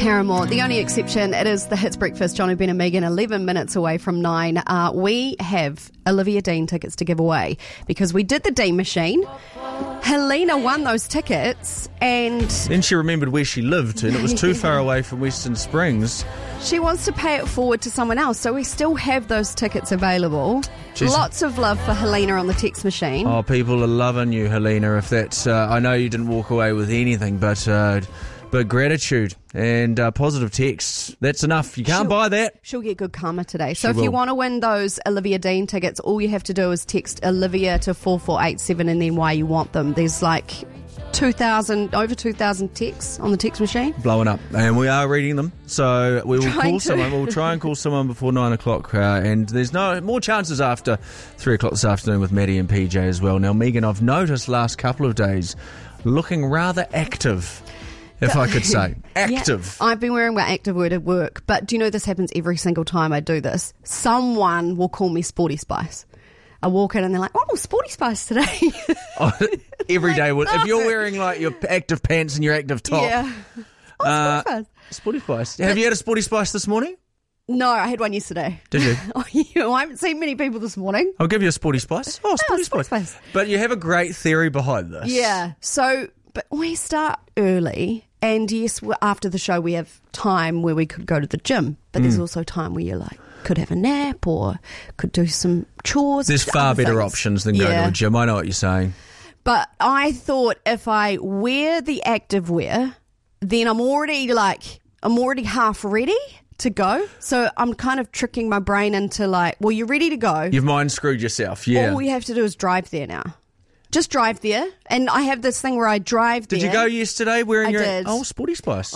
Paramore. The only exception, it is the Hits Breakfast. Johnny, Ben and Megan, 11 minutes away from 9. We have Olivia Dean tickets to give away because we did the Dean machine. Helena won those tickets and then she remembered where she lived and it was too far away from Western Springs. She wants to pay it forward to someone else, so we still have those tickets available. Lots of love for Helena on the text machine. Oh, people are loving you, Helena. If that's, I know you didn't walk away with anything, but gratitude and positive texts, that's enough. You can't buy that. She'll get good karma today. So She if will. you want to win those Olivia Dean tickets, all you have to do is text Olivia to 4487 and then why you want them. There's like over 2,000 texts on the text machine. Blowing up, and we are reading them, so we will Trying call to. someone. We'll try and call someone before 9 o'clock, and there's no more chances after 3 o'clock this afternoon with Maddie and PJ as well. Now, Megan, I've noticed last couple of days looking rather active, if I could say. Active. Yeah, I've been wearing my active word at work, but do you know this happens every single time I do this? Someone will call me Sporty Spice. I walk in and they're like, oh, Sporty Spice today. Every day. No. If you're wearing like your active pants and your active top. Yeah. Oh, Sporty Spice. Sporty Spice. Have you had a Sporty Spice this morning? No, I had one yesterday. Did you? Oh, yeah, I haven't seen many people this morning. I'll give you a Sporty Spice. Oh, Sporty Sporty Spice. Spice. But you have a great theory behind this. Yeah. So, but we start early, and yes, after the show we have time where we could go to the gym, but there's also time where you're like, could have a nap or could do some chores. There's far other better things. options than going to a gym. I know what you're saying. But I thought if I wear the active wear, then I'm already half ready to go. So I'm kind of tricking my brain into like, well, you're ready to go. You've mind screwed yourself, yeah. All you have to do is drive there now. Just drive there. And I have this thing where I drive there. Did you go yesterday wearing your... did. Oh, Sporty Spice.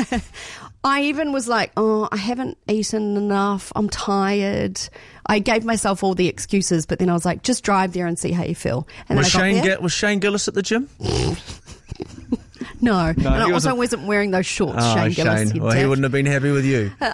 I even was like, I haven't eaten enough. I'm tired. I gave myself all the excuses, but then I was like, just drive there and see how you feel. And was, then I got there. Was Shane Gillis at the gym? No. And I he also wasn't wearing those shorts, Oh, Shane Gillis. Well, he wouldn't have been happy with you. But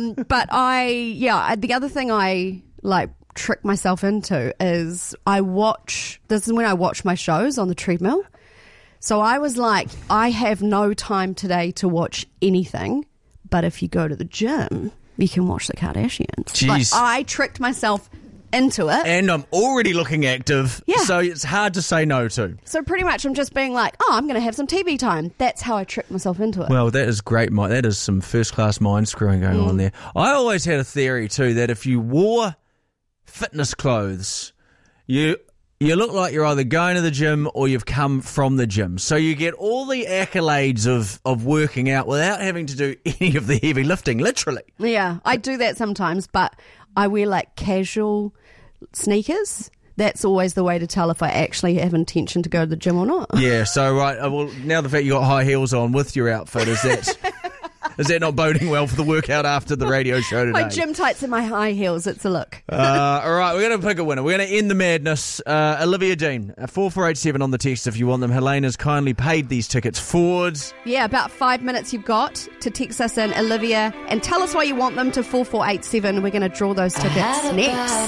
the other thing I trick myself into is this is when I watch my shows on the treadmill. So I was like, I have no time today to watch anything, but if you go to the gym, you can watch the Kardashians. Jeez. Like, I tricked myself into it. And I'm already looking active, so it's hard to say no to. So pretty much I'm just being like, I'm going to have some TV time. That's how I tricked myself into it. Well, that is great. That is some first-class mind screwing going on there. I always had a theory, too, that if you wore fitness clothes, you look like you're either going to the gym or you've come from the gym. So you get all the accolades of working out without having to do any of the heavy lifting, literally. Yeah, I do that sometimes, but I wear like casual sneakers. That's always the way to tell if I actually have intention to go to the gym or not. Yeah, so right, well, now the fact you got high heels on with your outfit, is that not boding well for the workout after the radio show today? My gym tights and my high heels, it's a look. All right, we're going to pick a winner. We're going to end the madness. Olivia Dean, 4487 on the text if you want them. Helena's kindly paid these tickets forward. Yeah, about 5 minutes you've got to text us in, Olivia, and tell us why you want them to 4487. We're going to draw those tickets next.